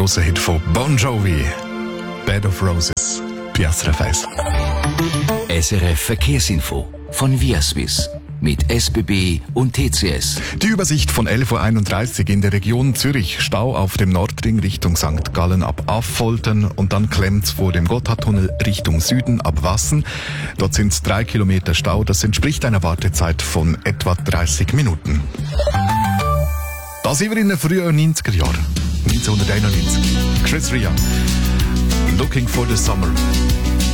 grosser Hit von Bon Jovi. Bed of Roses. Piastra Face. SRF Verkehrsinfo von Viaswiss mit SBB und TCS. Die Übersicht von 11.31 Uhr in der Region Zürich. Stau auf dem Nordring Richtung St. Gallen ab Affoltern und dann klemmt's vor dem Gotthardtunnel Richtung Süden ab Wassen. Dort sind's 3 Kilometer Stau. Das entspricht einer Wartezeit von etwa 30 Minuten. Da sind wir in den frühen 90er Jahren. 1991. Chris Rea. Looking for the Summer.